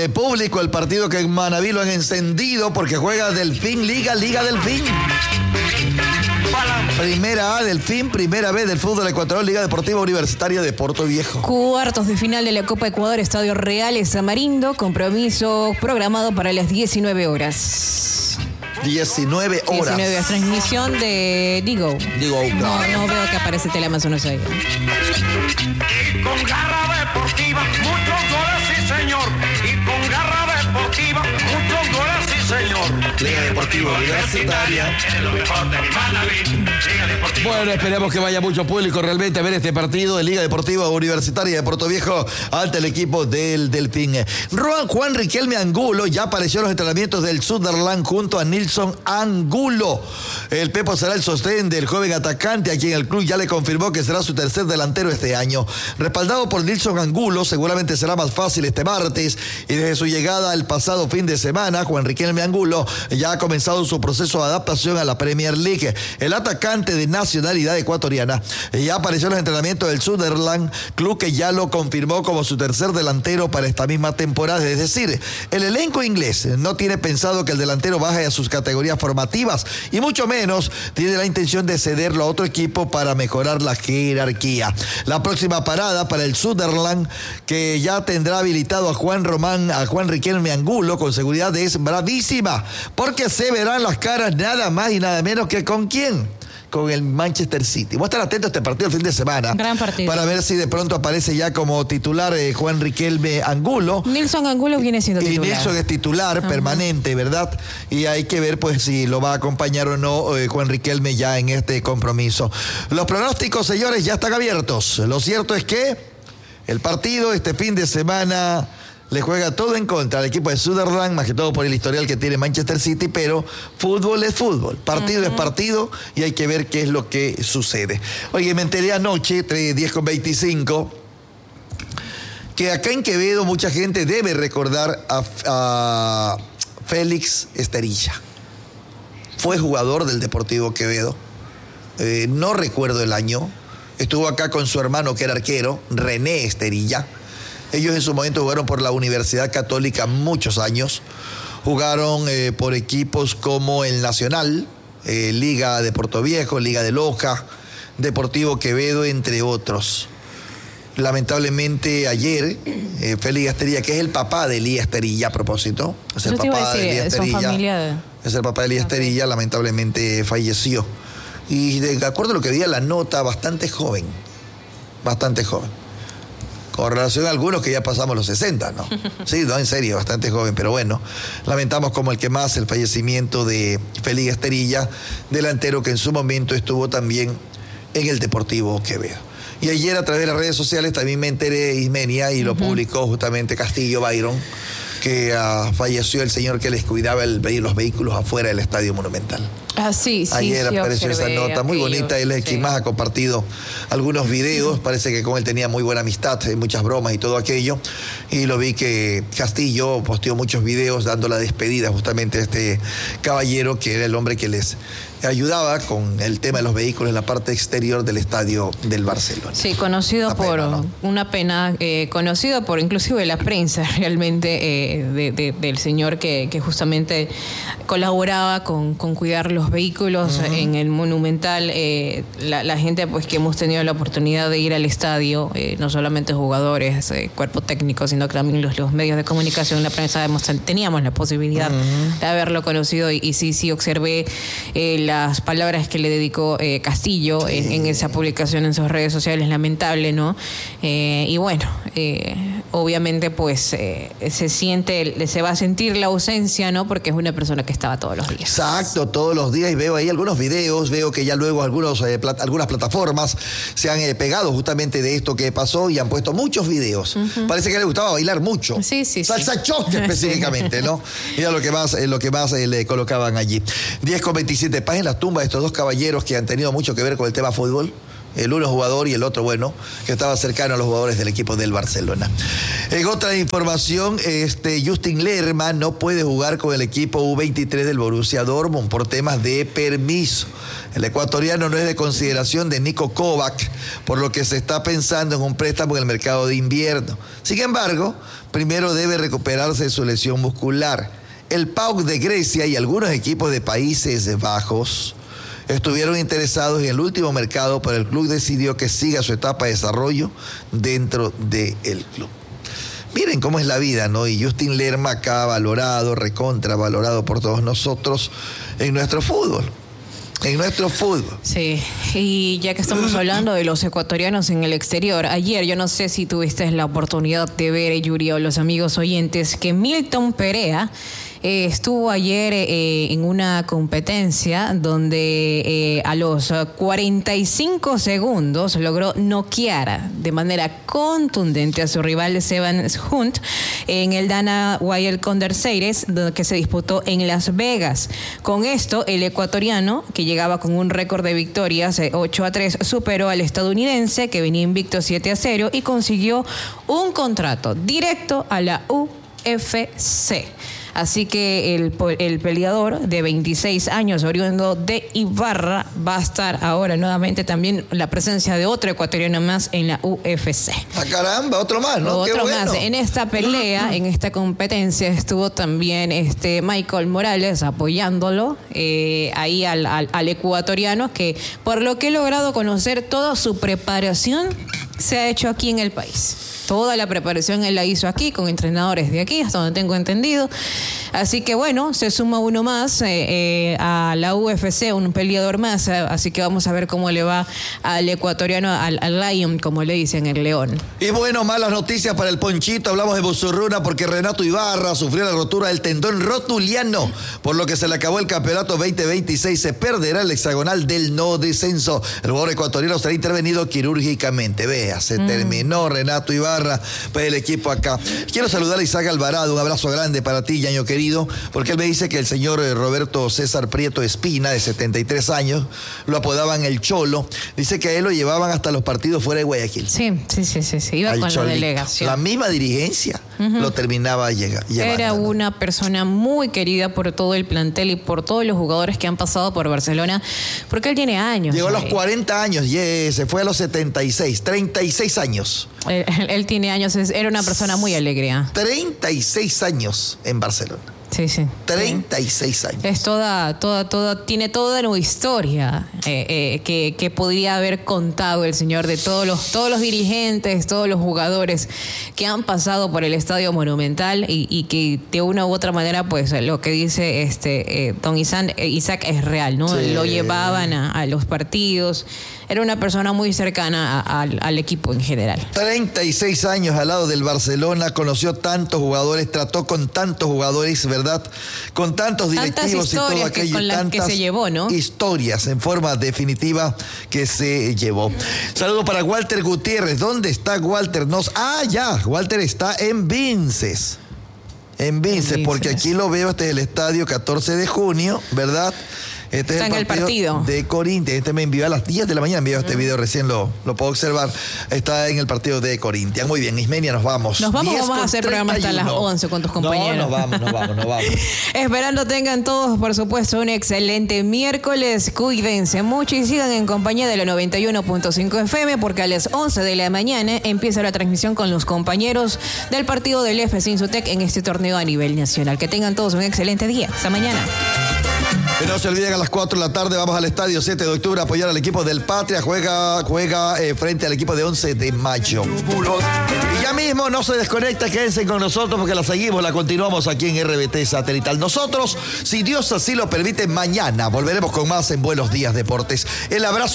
El público, el partido que en Manaví lo han encendido porque juega Delfín, Liga Delfín. Primera A Delfín, primera B del fútbol ecuatoriano, Liga Deportiva Universitaria de Puerto Viejo. Cuartos de final de la Copa Ecuador, Estadio Reales Amarindo, compromiso programado para las 19 horas. 19 horas. 19 horas, transmisión de Digo. No veo que aparece Teleamazonas ahí. Y con garra deportiva, muchos goles, sí señor. Y con garra deportiva, muchos goles, sí señor. Liga Deportiva Universitaria. Bueno, esperemos que vaya mucho público realmente a ver este partido de Liga Deportiva Universitaria de Puerto Viejo ante el equipo del Delfín. Juan Riquelme Angulo ya apareció en los entrenamientos del Sunderland junto a Nilson Angulo. El Pepo será el sostén del joven atacante, a quien el club ya le confirmó que será su tercer delantero este año. Respaldado por Nilson Angulo, seguramente será más fácil este martes, y desde su llegada el pasado fin de semana, Juan Riquelme Angulo ya ha comenzado su proceso de adaptación a la Premier League. El atacante de nacionalidad ecuatoriana ya apareció en los entrenamientos del Sunderland, club que ya lo confirmó como su tercer delantero para esta misma temporada. Es decir, el elenco inglés no tiene pensado que el delantero baje a sus categorías formativas y mucho menos tiene la intención de cederlo a otro equipo para mejorar la jerarquía. La próxima parada para el Sunderland, que ya tendrá habilitado a Juan Riquelme Angulo, con seguridad es bravísima, porque se verán las caras nada más y nada menos que ¿con quién? Con el Manchester City. Vamos a estar atentos a este partido el fin de semana. Gran partido. Para ver si de pronto aparece ya como titular Juan Riquelme Angulo. Nilson Angulo viene siendo titular. Y Nilson es titular permanente, ¿verdad? Y hay que ver pues si lo va a acompañar o no Juan Riquelme ya en este compromiso. Los pronósticos, señores, ya están abiertos. Lo cierto es que el partido este fin de semana le juega todo en contra al equipo de Sunderland, más que todo por el historial que tiene Manchester City, pero fútbol es fútbol, partido es partido y hay que ver qué es lo que sucede. Oye, me enteré anoche, 10:25, que acá en Quevedo mucha gente debe recordar a Félix Esterilla. Fue jugador del Deportivo Quevedo, no recuerdo el año, estuvo acá con su hermano que era arquero, René Esterilla. Ellos en su momento jugaron por la Universidad Católica muchos años. Jugaron por equipos como el Nacional, Liga de Puerto Viejo, Liga de Loja, Deportivo Quevedo, entre otros. Lamentablemente ayer, Félix Esterilla, que es el papá de Elías Esterilla, a propósito. Es el papá de Elías Esterilla. Es el papá de Elías Esterilla, lamentablemente falleció. Y de acuerdo a lo que veía la nota, bastante joven. Con relación a algunos que ya pasamos los 60, ¿no? Sí, no, en serio, bastante joven, pero bueno, lamentamos como el que más el fallecimiento de Félix Esterilla, delantero que en su momento estuvo también en el Deportivo Quevedo. Y ayer a través de las redes sociales también me enteré, Ismenia, y lo publicó justamente Castillo Byron, que falleció el señor que les cuidaba los vehículos afuera del Estadio Monumental. Sí, ayer apareció esa observé, nota muy bonita. Él es quien más ha compartido algunos videos. Parece que con él tenía muy buena amistad, muchas bromas y todo aquello. Y lo vi que Castillo posteó muchos videos dando la despedida justamente a este caballero, que era el hombre que les ayudaba con el tema de los vehículos en la parte exterior del estadio del Barcelona. Sí, conocido conocido por inclusive la prensa realmente del señor que justamente colaboraba con cuidar los vehículos en el Monumental. La gente pues que hemos tenido la oportunidad de ir al estadio, no solamente jugadores, cuerpo técnico, sino que también los medios de comunicación, la prensa, teníamos la posibilidad de haberlo conocido y sí observé las palabras que le dedicó Castillo en esa publicación en sus redes sociales. Lamentable, ¿no? Y bueno, obviamente pues se va a sentir la ausencia, ¿no? Porque es una persona que estaba todos los días. Exacto, todos los días, y veo ahí algunos videos, veo que ya luego algunas plataformas se han pegado justamente de esto que pasó y han puesto muchos videos. Parece que le gustaba bailar mucho. Sí. Salsa choque específicamente, ¿no? Mira lo que más le colocaban allí. 10:27, en las tumbas de estos dos caballeros que han tenido mucho que ver con el tema fútbol. El uno jugador y el otro, bueno, que estaba cercano a los jugadores del equipo del Barcelona. En otra información, Justin Lerma no puede jugar con el equipo U23 del Borussia Dortmund por temas de permiso. El ecuatoriano no es de consideración de Niko Kovac, por lo que se está pensando en un préstamo en el mercado de invierno. Sin embargo, primero debe recuperarse de su lesión muscular. El PAOK de Grecia y algunos equipos de Países Bajos estuvieron interesados en el último mercado, pero el club decidió que siga su etapa de desarrollo dentro del club. Miren cómo es la vida, ¿no? Y Justin Lerma acá valorado, recontravalorado por todos nosotros en nuestro fútbol. En nuestro fútbol. Sí, y ya que estamos hablando de los ecuatorianos en el exterior, ayer, yo no sé si tuviste la oportunidad de ver, Yuri, o los amigos oyentes, que Milton Perea estuvo ayer en una competencia donde a los 45 segundos logró noquear de manera contundente a su rival Sevan Hunt en el Dana Wild Condor Series, que se disputó en Las Vegas. Con esto, el ecuatoriano, que llegaba con un récord de victorias 8-3, superó al estadounidense, que venía invicto 7-0, y consiguió un contrato directo a la UFC. Así que el peleador de 26 años, oriundo de Ibarra, va a estar ahora nuevamente también la presencia de otro ecuatoriano más en la UFC. ¡Ah, caramba! Otro más, ¿no? Otro ¡Qué bueno! más. En esta pelea, en esta competencia, estuvo también Michael Morales apoyándolo ahí al ecuatoriano, que por lo que he logrado conocer, toda su preparación se ha hecho aquí en el país. Toda la preparación él la hizo aquí, con entrenadores de aquí, hasta donde tengo entendido. Así que bueno, se suma uno más a la UFC, un peleador más. Así que vamos a ver cómo le va al ecuatoriano, al Lion, como le dicen, el León. Y bueno, malas noticias para el Ponchito. Hablamos de Busurruna porque Renato Ibarra sufrió la rotura del tendón rotuliano, por lo que se le acabó el campeonato 2026. Se perderá el hexagonal del no descenso. El jugador ecuatoriano será intervenido quirúrgicamente. Vea, se terminó Renato Ibarra para el equipo acá. Quiero saludar a Isaac Alvarado. Un abrazo grande para ti, Yaño querido, porque él me dice que el señor Roberto César Prieto Espina, de 73 años, lo apodaban el Cholo. Dice que a él lo llevaban hasta los partidos fuera de Guayaquil. Sí. Iba con la delegación. La misma dirigencia lo terminaba llevando. Era una persona muy querida por todo el plantel y por todos los jugadores que han pasado por Barcelona, porque él tiene años. Llegó a los 40 años, se fue a los 76, 36 años. Él tiene años, era una persona muy alegre. 36 años en Barcelona. Sí. 36 años. Es tiene toda una historia que podría haber contado el señor, de todos los dirigentes, todos los jugadores que han pasado por el Estadio Monumental y que de una u otra manera, pues lo que dice don Isaac es real, ¿no? Sí. Lo llevaban a los partidos. Era una persona muy cercana al equipo en general. 36 años al lado del Barcelona, conoció tantos jugadores, trató con tantos jugadores, ¿verdad? Con tantos directivos y todo aquello. Con las que se llevó, ¿no? Historias en forma definitiva que se llevó. Saludo para Walter Gutiérrez. ¿Dónde está Walter? Walter está en Vinces. Porque aquí lo veo, este es el estadio 14 de junio, ¿verdad? Este está es el partido de Corinthians. Me envió a las 10 de la mañana, envió este video, recién lo puedo observar. Está en el partido de Corinthians. Muy bien, Ismenia, nos vamos. Vamos a hacer programa hasta las 11 con tus compañeros. Nos vamos. Esperando tengan todos, por supuesto, un excelente miércoles. Cuídense mucho y sigan en compañía de la 91.5 FM, porque a las 11 de la mañana empieza la transmisión con los compañeros del partido del FC Insutec en este torneo a nivel nacional. Que tengan todos un excelente día. Hasta mañana. Y no se olviden, a las 4 de la tarde vamos al estadio 7 de octubre a apoyar al equipo del Patria. Juega frente al equipo de 11 de mayo. Y ya mismo no se desconecta, quédense con nosotros porque la seguimos, la continuamos aquí en RBT Satelital. Nosotros, si Dios así lo permite, mañana volveremos con más en Buenos Días Deportes. El abrazo.